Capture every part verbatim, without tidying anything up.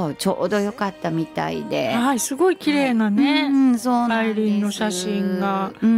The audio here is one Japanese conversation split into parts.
そうちょうど良かったみたいで、 はい、すごい綺麗なね、 うん、そうなんです。 大輪の写真が、 うん、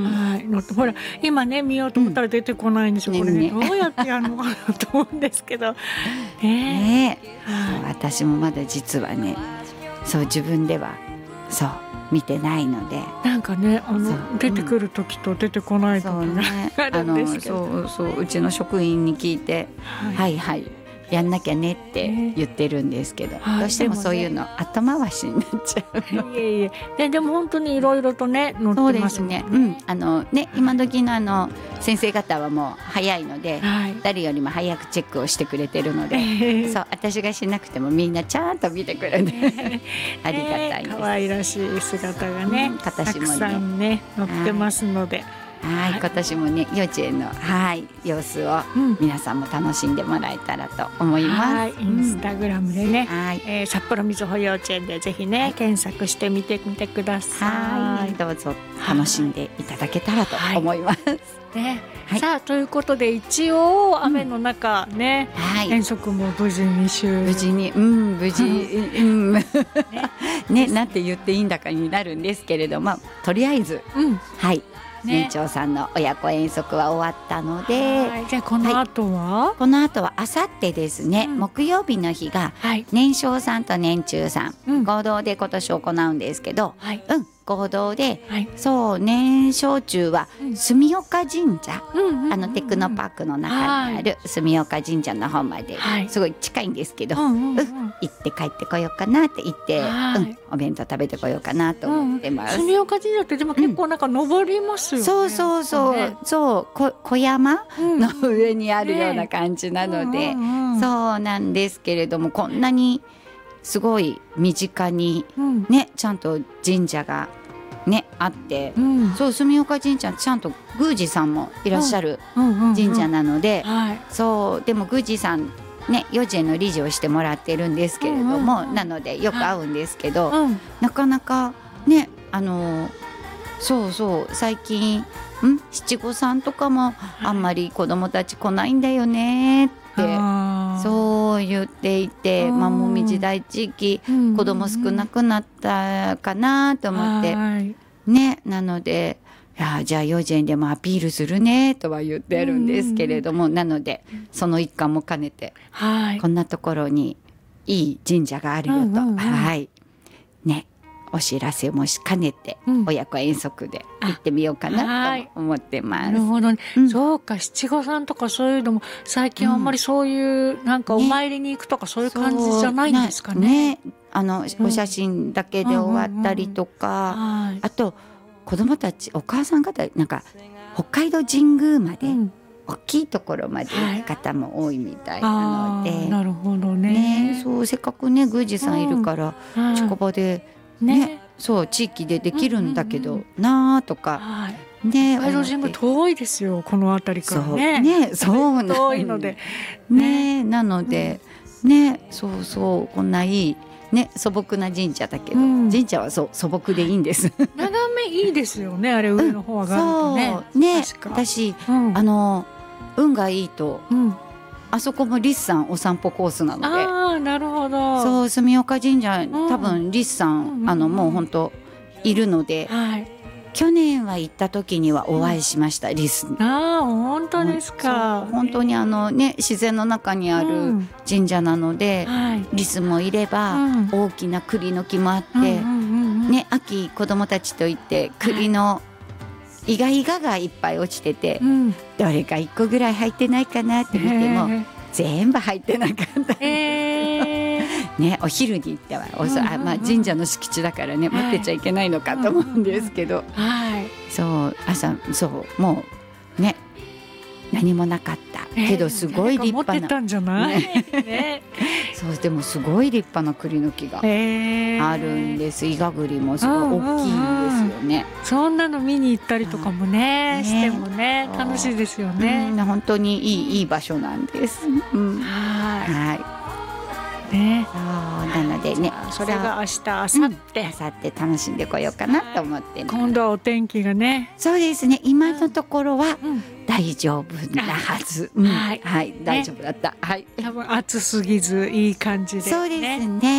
はい、のほら今ね見ようと思ったら出てこないんですよ、うん、これね、ねどうやってやるのかなと思うんですけどねね、そう私もまだ実はねそう自分ではそう見てないので、 なんかねあの出てくる時と出てこない時が、ね、あるんですけど、 そうそううちの職員に聞いて、はい、はいはいやんなきゃねって言ってるんですけど、えー、どうしてもそういうの、ね、後回しになっちゃうの。 いえいえで, でも本当にいろいろとね載ってますね。 そうですね、うん、あのね今時のあの先生方はもう早いので、はい、誰よりも早くチェックをしてくれてるので、えー、そう私がしなくてもみんなちゃんと見てくれる、ね、ありがたいです。 可愛らしい姿がね、うん、たくさんね載ってますので、 はい、今年もね幼稚園の、はい、様子を皆さんも楽しんでもらえたらと思います、 はい、インスタグラムでね、はいえー、札幌みずほ幼稚園でぜひね、はい、検索してみてみてください、 はい、どうぞ楽しんでいただけたらと思います、はいねはい、さあということで一応雨の中ね、うんはい、遠足も無事に終無事に、うん、無事、うんねね、なんて言っていいんだかになるんですけれども、とりあえず、うん、はいね、年長さんの親子遠足は終わったので、 はいじゃあこの後は、 はい、この後はあさってですね、うん、木曜日の日が年少さんと年中さん、うん、合同で今年行うんですけど、はいうん、合同で、はい、そう年少中は住岡神社、うん、あのテクノパークの中にある住岡神社の方まで、はい、すごい近いんですけど、うんうんうん、行って帰ってこようかなって言って、はいうん、お弁当食べてこようかなと思ってます、 うん、住岡神社ってでも結構なんか登りますよね、 そうそうそう、ね、そうこ小山の上にあるような感じなので、うんうんうん、そうなんですけれどもこんなにすごい身近に、ねうん、ちゃんと神社がねあって、うん、そう住岡神社ちゃんと宮司さんもいらっしゃる神社なので、うんうんうんはい、そうでも宮司さんね幼稚園の理事をしてもらってるんですけれども、うんうん、なのでよく会うんですけど、はい、なかなかねあのそうそう最近ん七五三とかもあんまり子どもたち来ないんだよねってそう言っていて、まあ、もみじ台地域子ども少なくなったかなと思ってねなのでいやじゃあ幼稚園でもアピールするねとは言ってるんですけれども、なのでその一環も兼ねて、はい、こんなところにいい神社があるよと、うんうんうん、はいねお知らせもし兼ねて、うん、親子遠足で行ってみようかなと思ってます。 なるほど、ねうん、そうか七五三とかそういうのも最近あんまりそういう、うん、なんかお参りに行くとかそういう感じじゃないんですかね。 ねあの、うん、お写真だけで終わったりとか、うんうんうん、あと子どもたちお母さん方なんか北海道神宮まで、うん大きいところまで行く方も多いみたいなので、はい、 なるほど ね, ねそうせっかくね宮司さんいるから、うん、近場で、ねね、そう地域でできるんだけど、うんうんうん、なとか、はい、ね北海道神宮遠いですよこの辺りからねねそうなん遠いので、 ね、なので、うん、ねそうそうこんないいね、素朴な神社だけど、うん、神社はそう素朴でいいんです眺めいいですよねあれ上の方上がるとね、 うん、ね私、うん、あの運がいいと、うん、あそこもリスさんお散歩コースなのであーなるほどそう住岡神社、うん、多分リスさん、うん、あのもう本当いるので、はい、去年は行った時にはお会いしました、うん、リスにあ本当ですか、 うん、本当にあの、ね、自然の中にある神社なので、うんはい、リスもいれば、うん、大きな栗の木もあって、うんうんうんうんね、秋子どもたちといって栗のイガイガがいっぱい落ちてて、うん、どれかいっこぐらい入ってないかなって見ても全部入ってなかった、えーね、お昼に行ってはおそ、うんうんうん、まあ、神社の敷地だからね、はい、持ってちゃいけないのかと思うんですけど、うんうんうんはい、そう朝そうもうね何もなかったけどすごい立派な、 持ってたんじゃない、ねね、そうでもすごい立派な栗の木があるんです。イガグリもすごい大きいんですよね、 うんうん、そんなの見に行ったりとかも ね, ねしてもね楽しいですよね、 うん、本当にいい、いい場所なんです、うん、はいはいね、そうなのでねそれが明日明後日、うん、 明後日楽しんでこようかなと思ってます。 今度はお天気がねそうですね今のところは大丈夫なはず、うん、はい、はい、大丈夫だった、はい、 多分暑すぎずいい感じで、ね、 そうですね